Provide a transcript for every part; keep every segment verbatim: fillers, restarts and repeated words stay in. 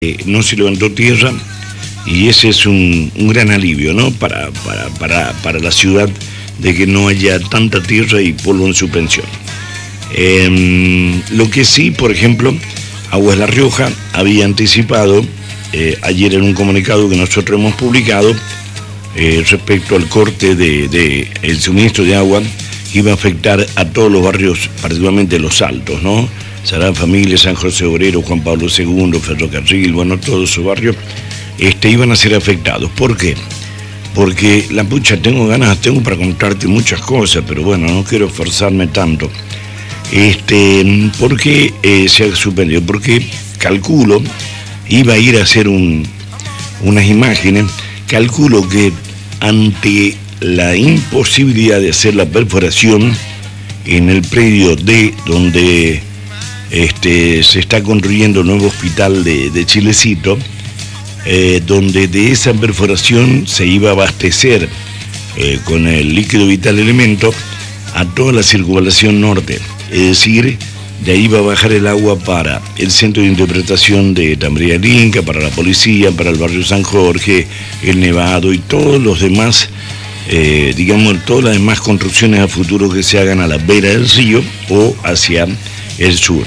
eh, no se levantó tierra y ese es un, un gran alivio, ¿no? Para, para, para, para la ciudad, de que no haya tanta tierra y polvo en suspensión. Eh, lo que sí, por ejemplo, Aguas La Rioja había anticipado eh, ayer en un comunicado que nosotros hemos publicado eh, respecto al corte de, de el suministro de agua, que iba a afectar a todos los barrios, particularmente los altos, ¿no? Sagrada Familia, San José Obrero, Juan Pablo segundo, Ferrocarril, bueno, todos esos barrios este, iban a ser afectados. ¿Por qué? Porque, la pucha, tengo ganas, tengo para contarte muchas cosas, pero bueno, no quiero esforzarme tanto. Este, ¿Por qué eh, se ha suspendido? Porque calculo, iba a ir a hacer un, unas imágenes, calculo que ante la imposibilidad de hacer la perforación en el predio D, donde este, se está construyendo el nuevo hospital de, de Chilecito, eh, donde de esa perforación se iba a abastecer eh, con el líquido vital elemento a toda la circunvalación norte. Es decir, de ahí va a bajar el agua para el centro de interpretación de Tambría del Inca, para la policía, para el barrio San Jorge, el Nevado y todos los demás, eh, digamos, todas las demás construcciones a futuro que se hagan a la vera del río o hacia el sur.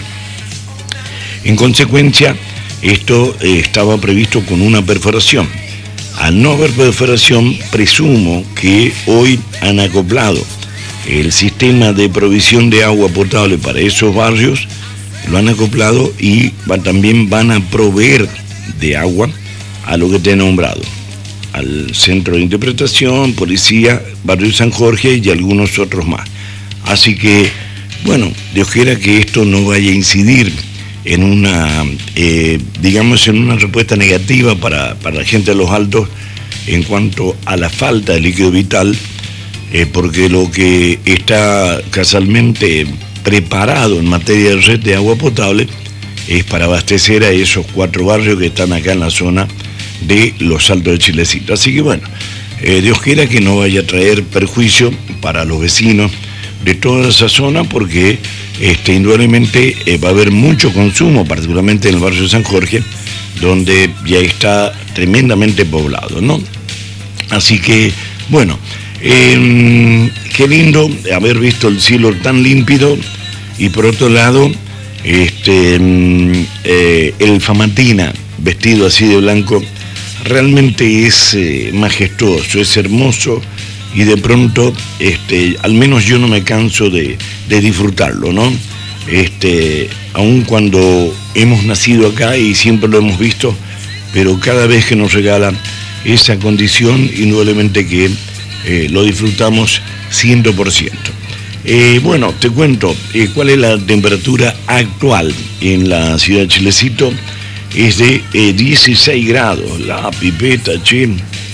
En consecuencia, esto eh, estaba previsto con una perforación. Al no haber perforación, presumo que hoy han acoplado el sistema de provisión de agua potable para esos barrios, lo han acoplado y va, también van a proveer de agua a lo que te he nombrado, al centro de interpretación, policía, barrio San Jorge y algunos otros más. Así que, bueno, Dios quiera que esto no vaya a incidir en una, eh, digamos, en una respuesta negativa para, para la gente de los altos en cuanto a la falta de líquido vital, eh, porque lo que está casualmente preparado en materia de red de agua potable es para abastecer a esos cuatro barrios que están acá en la zona de los Altos de Chilecito. Así que bueno, eh, Dios quiera que no vaya a traer perjuicio para los vecinos de toda esa zona, porque este, indudablemente eh, va a haber mucho consumo, particularmente en el barrio de San Jorge, donde ya está tremendamente poblado, ¿no? Así que, bueno, eh, qué lindo haber visto el cielo tan límpido y por otro lado, este, eh, el Famatina vestido así de blanco, realmente es eh, majestuoso, es hermoso. Y de pronto, este, al menos yo no me canso de, de disfrutarlo, ¿no? Este, aun cuando hemos nacido acá y siempre lo hemos visto, pero cada vez que nos regala esa condición, indudablemente que eh, lo disfrutamos cien por ciento. Eh, bueno, te cuento eh, cuál es la temperatura actual en la ciudad de Chilecito. Es de eh, dieciséis grados, la pipeta, che.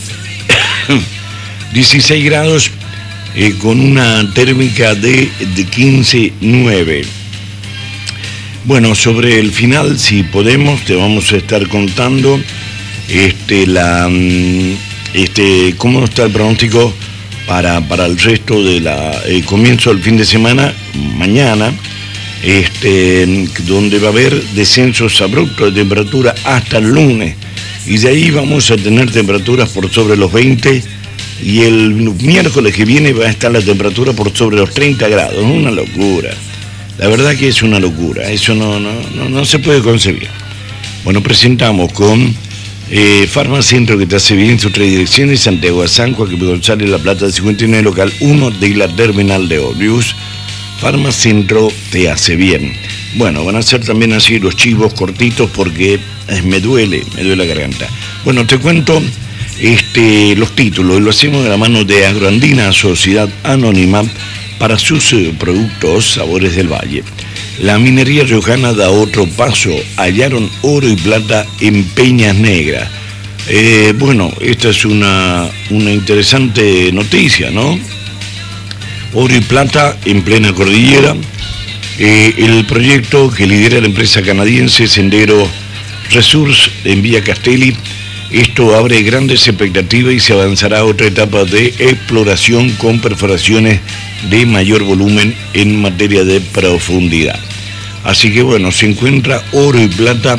dieciséis grados eh, con una térmica de, de quince nueve. Bueno, sobre el final, si podemos, te vamos a estar contando este, la, este, cómo está el pronóstico para, para el resto del eh, comienzo del fin de semana, mañana, este, donde va a haber descensos abruptos de temperatura hasta el lunes. Y de ahí vamos a tener temperaturas por sobre los veinte. Y el miércoles que viene va a estar la temperatura por sobre los treinta grados, una locura. La verdad que es una locura, eso no, no, no, no se puede concebir. Bueno, presentamos con eh, Farmacentro, que te hace bien, sus tres direcciones, Santiago Azanco, que González La Plata cincuenta y nueve, local uno de la terminal de ómnibus. Farmacentro te hace bien. Bueno, van a ser también así los chivos cortitos porque eh, me duele, me duele la garganta. Bueno, te cuento Este, los títulos, y lo hacemos de la mano de Agroandina, Sociedad Anónima, para sus eh, productos Sabores del Valle. La minería riojana da otro paso, hallaron oro y plata en Peñas Negras. Eh, bueno, esta es una, una interesante noticia, ¿no? Oro y plata en plena cordillera. Eh, el proyecto que lidera la empresa canadiense Sendero Resource en Villa Castelli. Esto abre grandes expectativas y se avanzará a otra etapa de exploración con perforaciones de mayor volumen en materia de profundidad. Así que bueno, se encuentra oro y plata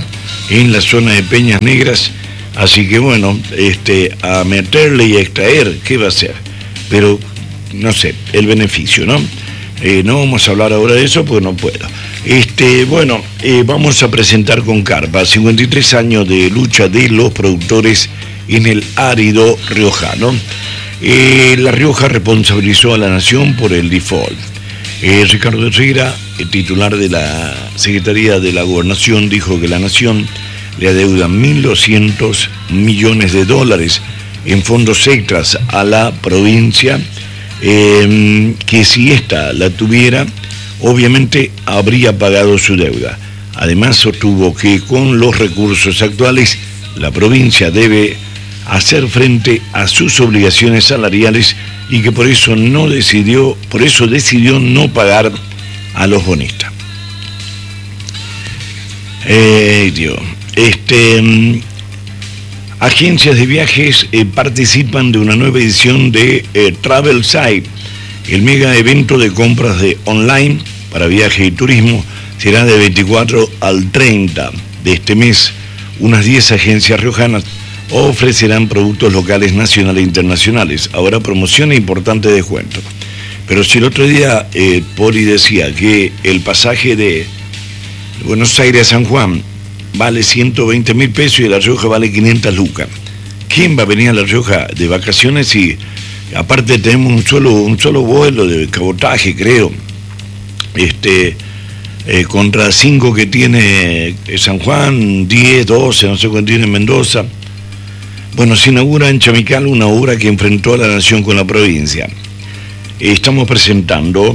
en la zona de Peñas Negras. Así que bueno, este, a meterle y a extraer, ¿qué va a hacer? Pero, no sé, el beneficio, ¿no? Eh, no vamos a hablar ahora de eso porque no puedo. Este, bueno, eh, vamos a presentar con Carpa, cincuenta y tres años de lucha de los productores en el árido riojano. Eh, La Rioja responsabilizó a la Nación por el default. Eh, Ricardo Herrera, el titular de la Secretaría de la Gobernación, dijo que la Nación le adeuda mil doscientos millones de dólares en fondos extras a la provincia, eh, que si ésta la tuviera, obviamente habría pagado su deuda. Además, sostuvo que con los recursos actuales, la provincia debe hacer frente a sus obligaciones salariales y que por eso no decidió, por eso decidió no pagar a los bonistas. Eh, Dios. Este, agencias de viajes eh, participan de una nueva edición de eh, Travel Site, el mega evento de compras de online para viaje y turismo. Será de veinticuatro al treinta de este mes. Unas diez agencias riojanas ofrecerán productos locales, nacionales e internacionales. Habrá promoción e importante descuento. Pero si el otro día eh, Poli decía que el pasaje de Buenos Aires a San Juan vale ciento veinte mil pesos y La Rioja vale quinientas lucas. ¿Quién va a venir a La Rioja de vacaciones si aparte tenemos un solo, un solo vuelo de cabotaje, creo, este, eh, contra cinco que tiene San Juan, diez, doce, no sé cuánto tiene Mendoza? Bueno, se inaugura en Chamical una obra que enfrentó a la Nación con la provincia. Estamos presentando...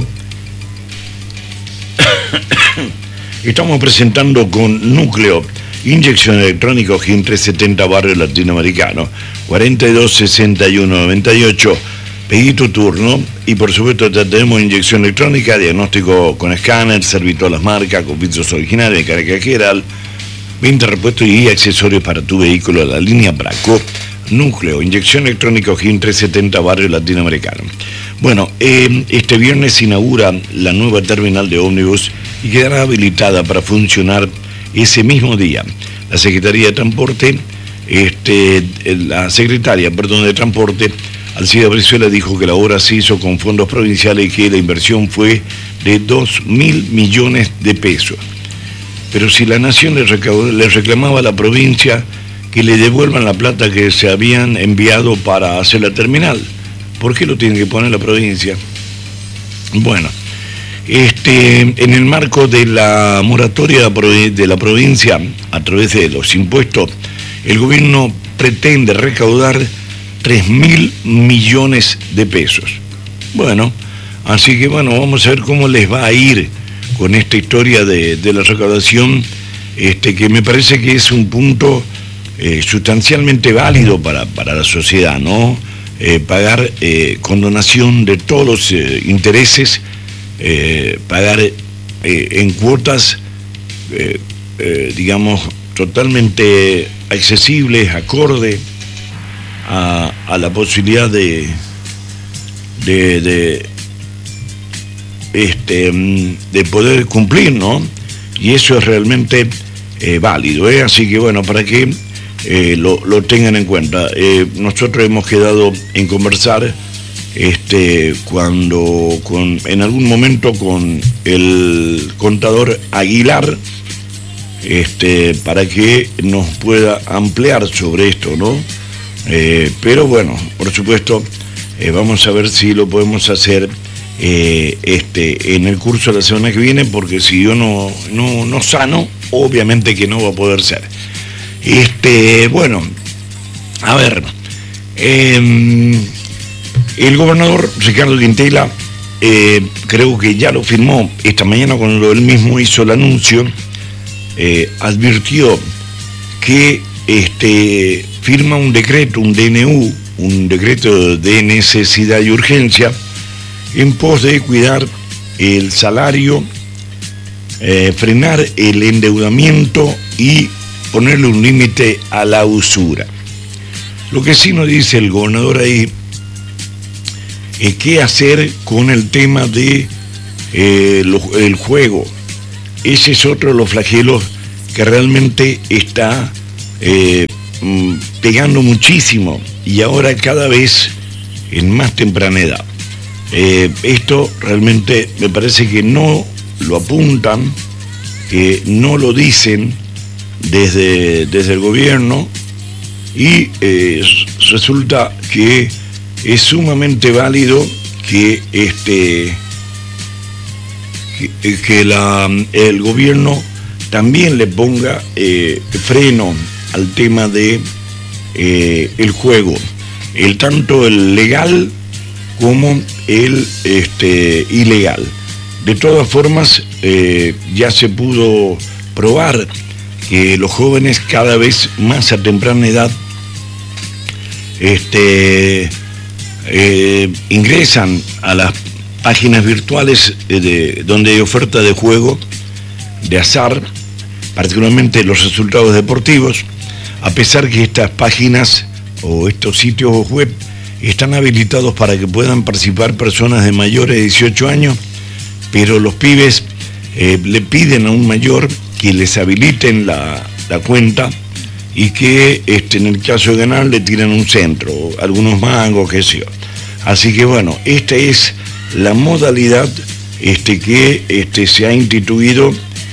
Estamos presentando con Núcleo, inyección electrónica Ojin trescientos setenta Barrio Latinoamericano, cuarenta y dos sesenta y uno noventa y ocho, pedí tu turno y por supuesto tenemos inyección electrónica, diagnóstico con escáner, servicio a las marcas, con pisos originales, carga general, venta, repuestos y accesorios para tu vehículo, la línea Braco. Núcleo, inyección electrónica Ojin trescientos setenta Barrio Latinoamericano. Bueno, eh, este viernes se inaugura la nueva terminal de ómnibus y quedará habilitada para funcionar ese mismo día. La Secretaría de Transporte, este, la Secretaria, perdón, de Transporte, Alcida Brizuela, dijo que la obra se hizo con fondos provinciales y que la inversión fue de dos mil millones de pesos. Pero si la Nación le, recaudó, le reclamaba a la provincia que le devuelvan la plata que se habían enviado para hacer la terminal, ¿por qué lo tiene que poner la provincia? Bueno, este, en el marco de la moratoria de la provincia a través de los impuestos, el gobierno pretende recaudar tres mil millones de pesos. Bueno, así que bueno, vamos a ver cómo les va a ir con esta historia de, de la recaudación, este, que me parece que es un punto eh, sustancialmente válido para, para la sociedad, ¿no? Eh, pagar eh, condonación de todos los eh, intereses, eh, pagar eh, en cuotas, eh, eh, digamos, totalmente accesibles, acorde a, a la posibilidad de, de, de, este, de poder cumplir, ¿no? Y eso es realmente eh, válido, ¿eh? Así que bueno, para que Eh, lo, lo tengan en cuenta. Eh, nosotros hemos quedado en conversar este, cuando con, en algún momento con el contador Aguilar, este, para que nos pueda ampliar sobre esto, ¿no? Eh, pero bueno, por supuesto, eh, vamos a ver si lo podemos hacer eh, este, en el curso de la semana que viene, porque si yo no, no, no sano, obviamente que no va a poder ser. Este, bueno, a ver, eh, el gobernador Ricardo Quintela, eh, creo que ya lo firmó esta mañana cuando él mismo hizo el anuncio, eh, advirtió que este, firma un decreto, un D N U, un decreto de necesidad y urgencia, en pos de cuidar el salario, eh, frenar el endeudamiento y ponerle un límite a la usura. Lo que sí nos dice el gobernador ahí es qué hacer con el tema de eh, lo, el juego. Ese es otro de los flagelos que realmente está eh, pegando muchísimo y ahora cada vez en más temprana edad. Eh, esto realmente me parece que no lo apuntan, que no lo dicen desde, desde el gobierno y eh, resulta que es sumamente válido que este que, que la, el gobierno también le ponga eh, freno al tema de eh, el juego, el tanto el legal como el este, ilegal. De todas formas, eh, ya se pudo probar que los jóvenes cada vez más a temprana edad este, eh, ingresan a las páginas virtuales de, donde hay oferta de juego, de azar, particularmente los resultados deportivos, a pesar que estas páginas o estos sitios web están habilitados para que puedan participar personas de mayores de dieciocho años, pero los pibes eh, le piden a un mayor que les habiliten la, la cuenta y que este, en el caso de ganar le tiran un centro, algunos mangos, qué sé yo. Así que bueno, esta es la modalidad este, que este, se ha instituido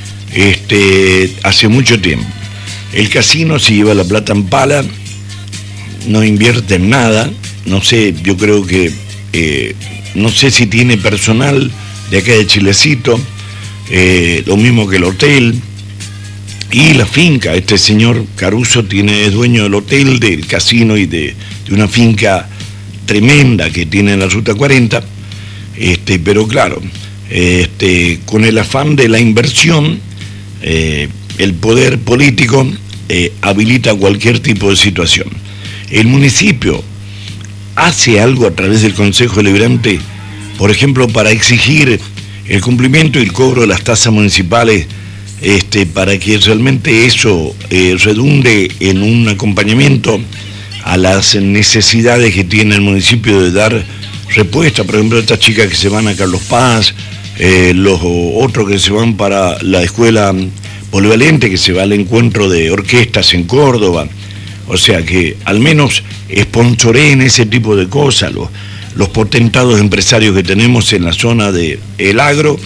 este, hace mucho tiempo. El casino se lleva la plata en pala, no invierte en nada, no sé, yo creo que, eh, no sé si tiene personal de acá de Chilecito, eh, lo mismo que el hotel y la finca. Este señor Caruso tiene, es dueño del hotel, del casino y de, de una finca tremenda que tiene en la Ruta cuarenta, este, pero claro, este, con el afán de la inversión, eh, el poder político eh, habilita cualquier tipo de situación. El municipio hace algo a través del Consejo Deliberante, por ejemplo, para exigir el cumplimiento y el cobro de las tasas municipales, este, para que realmente eso eh, redunde en un acompañamiento a las necesidades que tiene el municipio de dar respuesta. Por ejemplo, estas chicas que se van a Carlos Paz, eh, los otros que se van para la escuela polivalente, que se va al encuentro de orquestas en Córdoba. O sea, que al menos sponsoreen ese tipo de cosas, los, los potentados empresarios que tenemos en la zona del agro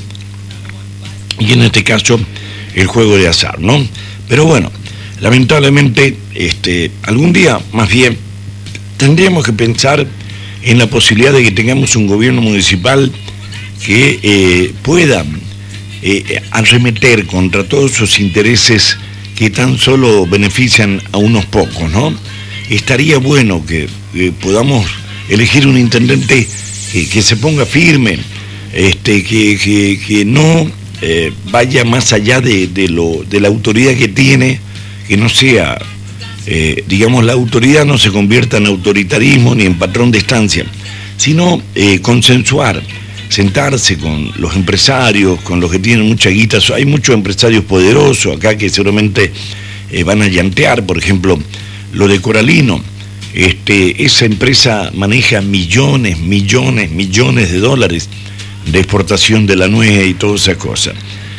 y en este caso el juego de azar, ¿no? Pero bueno, lamentablemente este, algún día más bien tendríamos que pensar en la posibilidad de que tengamos un gobierno municipal que eh, pueda eh, arremeter contra todos esos intereses que tan solo benefician a unos pocos, ¿no? Estaría bueno que, que podamos elegir un intendente que, que se ponga firme, este, que, que, que no eh, vaya más allá de, de, lo, de la autoridad que tiene, que no sea, eh, digamos, la autoridad no se convierta en autoritarismo ni en patrón de estancia, sino eh, consensuar, sentarse con los empresarios, con los que tienen mucha guita. Hay muchos empresarios poderosos acá que seguramente eh, van a llantear, por ejemplo, lo de Coralino. Este, esa empresa maneja millones, millones, millones de dólares de exportación de la nuez y todas esas cosas.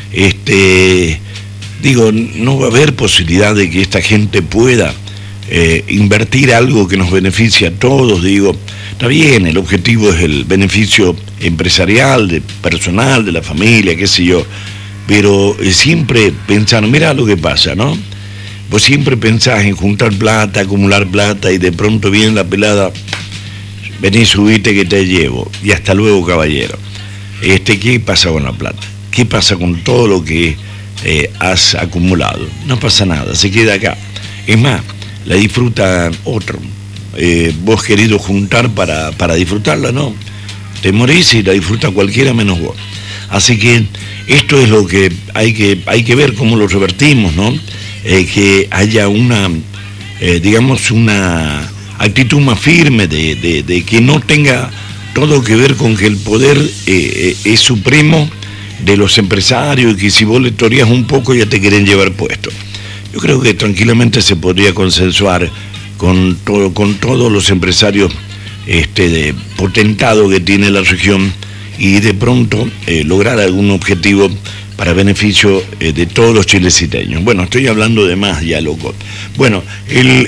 Este, digo, no va a haber posibilidad de que esta gente pueda eh, invertir algo que nos beneficie a todos. Digo, está bien, el objetivo es el beneficio empresarial, de personal, de la familia, qué sé yo, pero eh, siempre pensar, mira lo que pasa, ¿no? Vos siempre pensás en juntar plata, acumular plata, y de pronto viene la pelada, vení, subite que te llevo, y hasta luego, caballero. Este, ¿qué pasa con la plata? ¿Qué pasa con todo lo que eh, has acumulado? No pasa nada, se queda acá. Es más, la disfruta otro. Eh, vos querido juntar para, para disfrutarla, no. Te morís y la disfruta cualquiera menos vos. Así que esto es lo que hay que, hay que ver cómo lo revertimos, ¿no? Eh, que haya una, eh, digamos, una actitud más firme de, de, de que no tenga todo que ver con que el poder eh, es supremo de los empresarios y que si vos le toreás un poco ya te quieren llevar puesto. Yo creo que tranquilamente se podría consensuar con, todo, con todos los empresarios este, de potentado que tiene la región y de pronto eh, lograr algún objetivo para beneficio eh, de todos los chileciteños. Bueno, estoy hablando de más ya, loco. Bueno, el,